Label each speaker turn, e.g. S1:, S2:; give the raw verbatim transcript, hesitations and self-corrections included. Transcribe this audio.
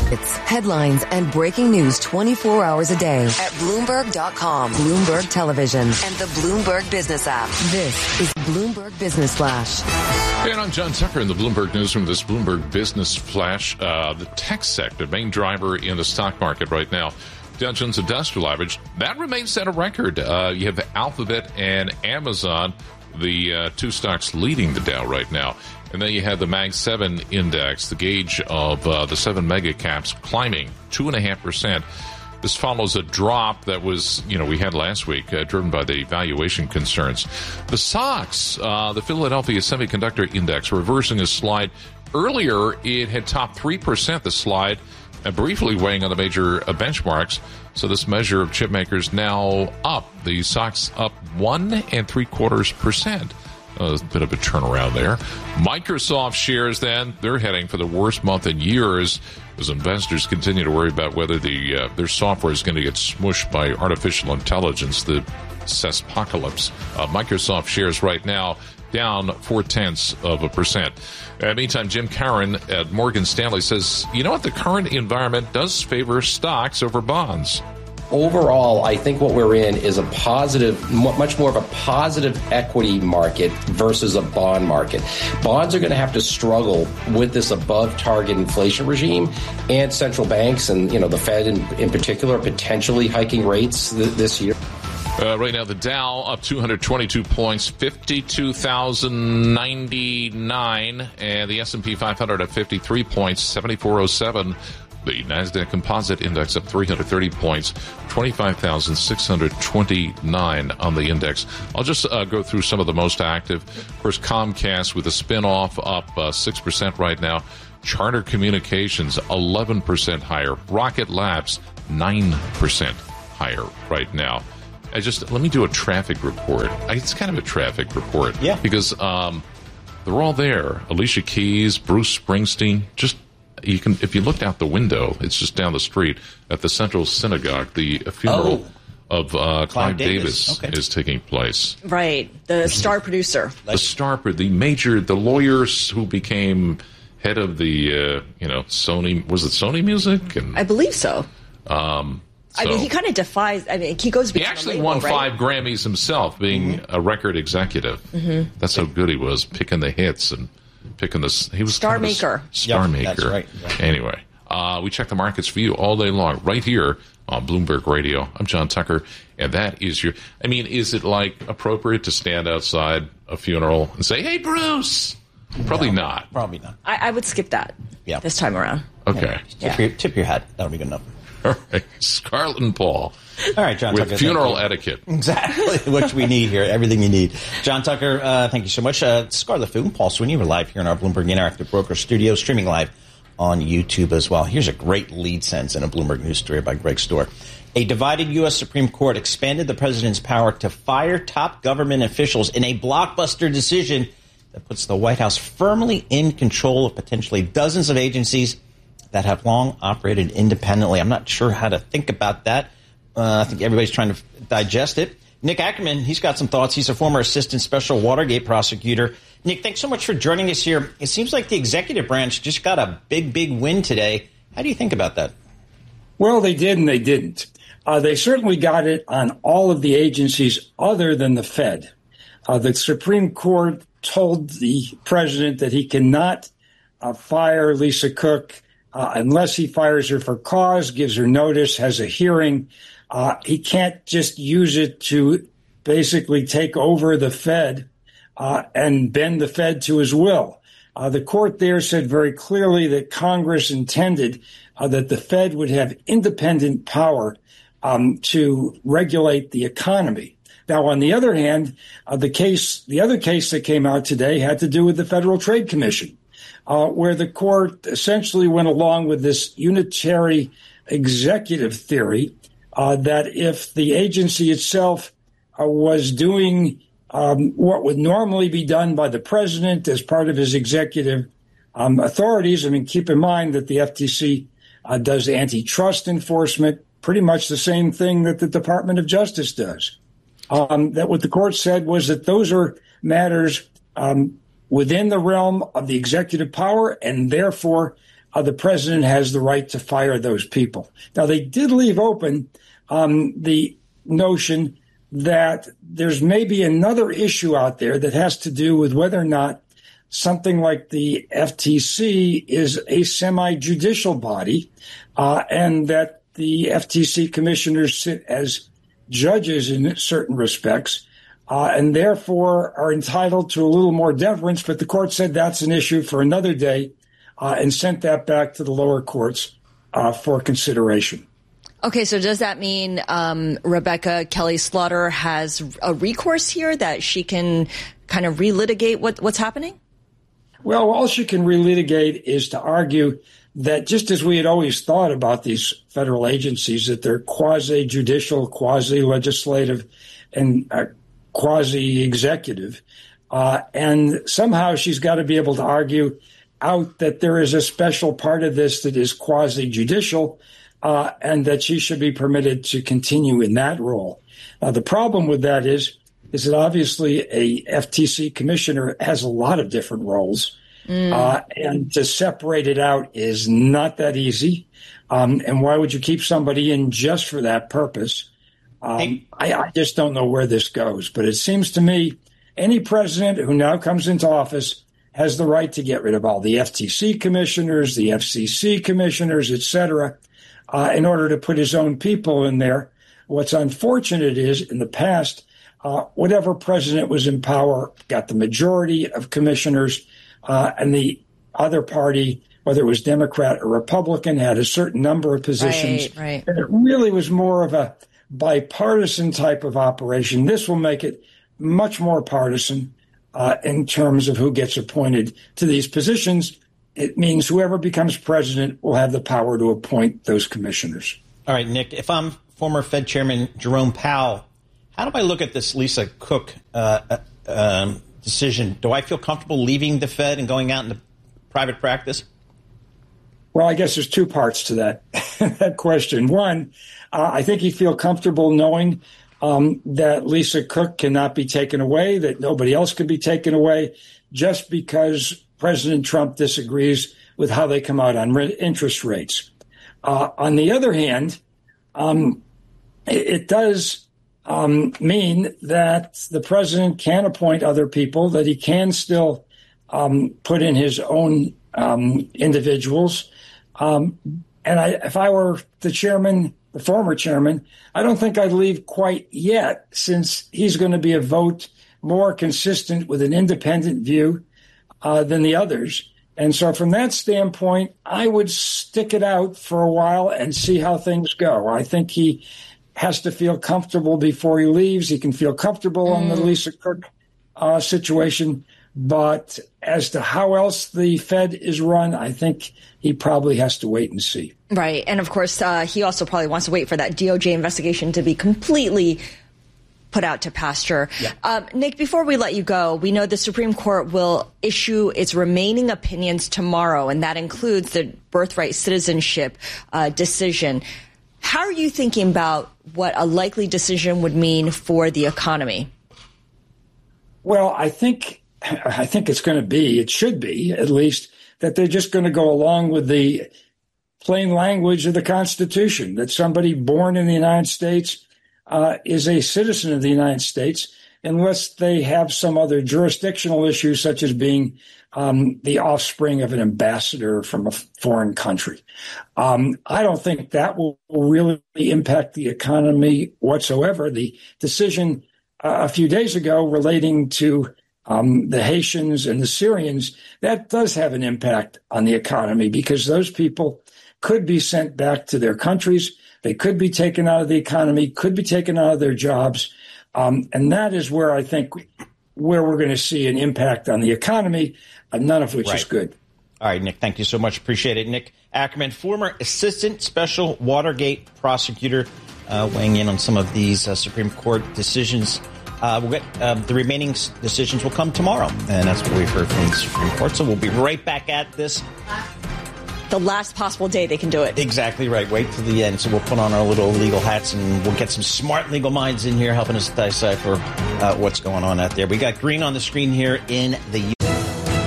S1: It's headlines and breaking news twenty-four hours a day at Bloomberg dot com, Bloomberg Television, and the Bloomberg Business app. This is Bloomberg Business Flash.
S2: Hey, and I'm John Tucker in the Bloomberg Newsroom. This Bloomberg Business Flash. Uh, the tech sector, main driver in the stock market right now. Dow Jones Industrial Average, that remains at a record. Uh, you have Alphabet and Amazon, the uh, two stocks leading the Dow right now. And then you have the Mag seven index, the gauge of uh, the seven mega caps, climbing two point five percent. This follows a drop that was, you know, we had last week, uh, driven by the valuation concerns. The S O X, uh, the Philadelphia Semiconductor Index, reversing a slide. Earlier, it had topped three percent, the slide, uh, briefly weighing on the major uh, benchmarks. So this measure of chip makers now up. The S O X up one and three quarters percent. Uh, a bit of a turnaround there. Microsoft shares, then, they're heading for the worst month in years as investors continue to worry about whether the uh, their software is going to get smushed by artificial intelligence, the SaaSpocalypse. Uh, Microsoft shares right now down four-tenths of a percent. Uh, meantime, Jim Caron at Morgan Stanley says, you know what, the current environment does favor stocks over bonds.
S3: Overall, I think what we're in is a positive, much more of a positive equity market versus a bond market. Bonds are going to have to struggle with this above target inflation regime, and central banks and, you know, the Fed in, in particular potentially hiking rates th- this year.
S2: Uh, right now, the Dow up two hundred twenty-two points, fifty-two thousand ninety-nine, and the S and P five hundred at fifty-three points, seventy-four oh seven. The NASDAQ Composite Index up three hundred thirty points, twenty-five thousand six hundred twenty-nine on the index. I'll just uh, go through some of the most active. Of course, Comcast with a spin-off up uh, six percent right now. Charter Communications eleven percent higher. Rocket Labs nine percent higher right now. I just let me do a traffic report. It's kind of a traffic report.
S4: Yeah.
S2: Because um, they're all there. Alicia Keys, Bruce Springsteen, just You can, if you looked out the window, it's just down the street at the Central Synagogue. The funeral oh. of uh, Clive, Clive Davis, Davis okay. is taking place.
S5: Right, the star producer,
S2: the star, the major, the lawyers who became head of the, uh, you know, Sony. Was it Sony Music? And,
S5: I believe so.
S2: Um, so.
S5: I mean, he kind of defies. I mean, he goes.
S2: He actually label,
S5: won
S2: right?
S5: five
S2: Grammys himself, being mm-hmm. a record executive. Mm-hmm. That's how good he was, picking the hits and. Picking this, he was
S5: star
S2: kind of
S5: maker.
S2: Star
S4: yep,
S2: maker.
S4: That's right. right.
S2: Anyway, uh, we check the markets for you all day long, right here on Bloomberg Radio. I'm John Tucker, and that is your. I mean, is it like appropriate to stand outside a funeral and say, "Hey, Bruce"? Probably
S4: no,
S2: not.
S4: Probably not.
S5: I, I would skip that. Yeah. This time around.
S2: Okay.
S4: Yeah. Tip, yeah. Your, tip your hat. That'll be good enough.
S2: All right, Scarlett and Paul.
S4: All right, John
S2: with
S4: Tucker.
S2: Funeral etiquette.
S4: Exactly, which we need here. Everything you need. John Tucker, uh, thank you so much. Uh, Scarlett Fu and Paul Sweeney, we're live here in our Bloomberg Interactive Broker studio, streaming live on YouTube as well. Here's a great lead sense in a Bloomberg News story by Greg Storr. A divided U S Supreme Court expanded the president's power to fire top government officials in a blockbuster decision that puts the White House firmly in control of potentially dozens of agencies that have long operated independently. I'm not sure how to think about that. Uh, I think everybody's trying to digest it. Nick Ackerman, he's got some thoughts. He's a former assistant special Watergate prosecutor. Nick, thanks so much for joining us here. It seems like the executive branch just got a big, big win today. How do you think about that?
S6: Well, they did and they didn't. Uh, they certainly got it on all of the agencies other than the Fed. Uh, the Supreme Court told the president that he cannot uh, fire Lisa Cook uh, unless he fires her for cause, gives her notice, has a hearing. Uh, he can't just use it to basically take over the Fed uh, and bend the Fed to his will. Uh, the court there said very clearly that Congress intended uh, that the Fed would have independent power um, to regulate the economy. Now, on the other hand, uh, the case, the other case that came out today had to do with the Federal Trade Commission, uh, where the court essentially went along with this unitary executive theory Uh, that if the agency itself uh, was doing um, what would normally be done by the president as part of his executive um, authorities, I mean, keep in mind that the F T C uh, does antitrust enforcement, pretty much the same thing that the Department of Justice does. Um, that what the court said was that those are matters um, within the realm of the executive power, and therefore uh, the president has the right to fire those people. Now, they did leave open um, the notion that there's maybe another issue out there that has to do with whether or not something like the F T C is a semi-judicial body, uh, and that the F T C commissioners sit as judges in certain respects, uh, and therefore are entitled to a little more deference. But the court said that's an issue for another day, uh, and sent that back to the lower courts uh, for consideration.
S5: Okay, so does that mean um, Rebecca Kelly Slaughter has a recourse here that she can kind of relitigate what, what's happening?
S6: Well, all she can relitigate is to argue that just as we had always thought about these federal agencies, that they're quasi-judicial, quasi-legislative, and uh, quasi-executive, uh, and somehow she's got to be able to argue out that there is a special part of this that is quasi-judicial, uh, and that she should be permitted to continue in that role. Now, the problem with that is, is that obviously a F T C commissioner has a lot of different roles, mm. uh, and to separate it out is not that easy. Um, and why would you keep somebody in just for that purpose? Um, hey. I, I just don't know where this goes. But it seems to me any president who now comes into office has the right to get rid of all the F T C commissioners, the F C C commissioners, et cetera, uh, in order to put his own people in there. What's unfortunate is in the past, Uh, whatever president was in power got the majority of commissioners, uh, and the other party, whether it was Democrat or Republican, had a certain number of positions.
S5: Right, right.
S6: And it really was more of a bipartisan type of operation. This will make it much more partisan uh, in terms of who gets appointed to these positions. It means whoever becomes president will have the power to appoint those commissioners.
S4: All right, Nick, if I'm former Fed Chairman Jerome Powell, how do I look at this Lisa Cook uh, uh, um, decision? Do I feel comfortable leaving the Fed and going out into private practice?
S6: Well, I guess there's two parts to that that question. One, uh, I think you feel comfortable knowing um, that Lisa Cook cannot be taken away, that nobody else can be taken away, just because President Trump disagrees with how they come out on re- interest rates. Uh, on the other hand, um, it, it does Um, mean that the president can appoint other people, that he can still um, put in his own um, individuals. Um, and I, if I were the chairman, the former chairman, I don't think I'd leave quite yet, since he's going to be a vote more consistent with an independent view uh, than the others. And so from that standpoint, I would stick it out for a while and see how things go. I think he has to feel comfortable before he leaves. He can feel comfortable mm. on the Lisa Cook uh, situation. But as to how else the Fed is run, I think he probably has to wait and see.
S5: Right. And of course, uh, he also probably wants to wait for that D O J investigation to be completely put out to pasture. Yeah. Um, Nick, before we let you go, we know the Supreme Court will issue its remaining opinions tomorrow, and that includes the birthright citizenship uh, decision. How are you thinking about what a likely decision would mean for the economy?
S6: Well, I think I think it's going to be, it should be at least, that they're just going to go along with the plain language of the Constitution, that somebody born in the United States uh, is a citizen of the United States, unless they have some other jurisdictional issue, such as being um, the offspring of an ambassador from a foreign country. Um, I don't think that will really impact the economy whatsoever. The decision uh, a few days ago relating to um, the Haitians and the Syrians, that does have an impact on the economy, because those people could be sent back to their countries. They could be taken out of the economy, could be taken out of their jobs. Um, and that is where I think where we're going to see an impact on the economy, uh, none of which
S4: right.
S6: is good.
S4: All right, Nick, thank you so much. Appreciate it. Nick Ackerman, former assistant special Watergate prosecutor, uh, weighing in on some of these uh, Supreme Court decisions. Uh, we'll get uh, the remaining decisions will come tomorrow, and that's what we've heard from the Supreme Court. So we'll be right back at this.
S5: The last possible day they can do it.
S4: Exactly right. Wait till the end. So we'll put on our little legal hats, and we'll get some smart legal minds in here helping us decipher uh, what's going on out there. We got green on the screen here in the